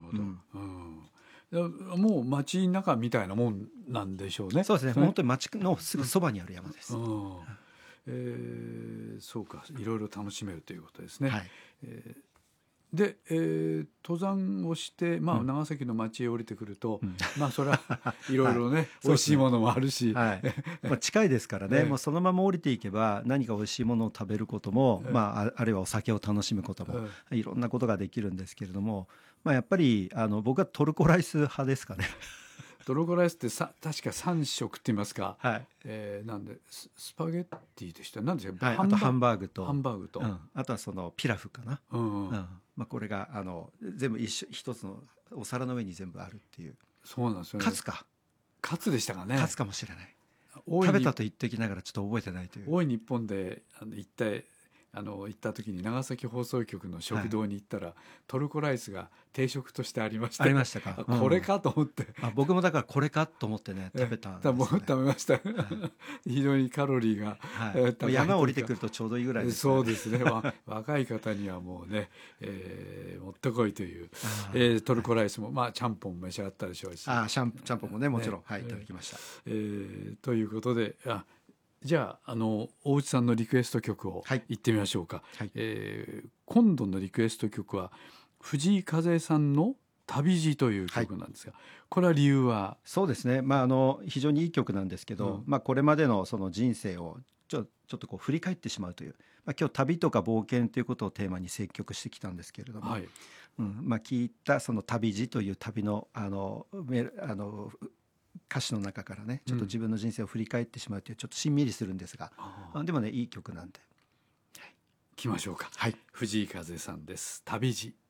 ほど、もう街中みたいなもんなんでしょうね。 そうですね、本当に街のすぐそばにある山です。 そうか、いろいろ楽しめるということですね。 はい。 で、登山をして、長崎の町へ降りてくると、それはいろいろね、美味しいものもあるし、 近いですからね、もうそのまま降りていけば何か美味しいものを食べることも、あるいはお酒を楽しむことも、いろんなことができるんですけれども、やっぱり僕はトルコライス派ですかね。 トルコライスって確か3食って言いますか、なんでスパゲッティでした、なんですか、 あとハンバーグと、あとはそのピラフかな、これが全部一つのお皿の上に全部あるっていう。 そうなんですよね。カツでしたかね。 カツかもしれない。食べたと言ってきながらちょっと覚えてないという。 大い日本で行った時に長崎放送局の食堂に行ったら、トルコライスが定食としてありました。 ありましたか。 これかと思って、 僕もだからこれかと思ってね食べたんですね。 食べました。非常にカロリーが高い。山を降りてくるとちょうどいいぐらいですね。 そうですね。若い方にはもうね、もってこいという、トルコライスもちゃんぽん召し上がったでしょうし、 ちゃんぽんもねもちろん、いただきました。 ということで、じゃあ大内さんのリクエスト曲を言ってみましょうか。今度のリクエスト曲は藤井風さんの旅路という曲なんですが、これは理由は？ そうですね、非常にいい曲なんですけど、これまでのその人生をちょっとこう振り返ってしまうという、今日旅とか冒険ということをテーマに選曲してきたんですけれども、聞いたその旅路という旅の歌詞の中からね、ちょっと自分の人生を振り返ってしまうという、ちょっとしんみりするんですが、でもねいい曲なんで、 聴きましょうか。藤井風さんです、旅路。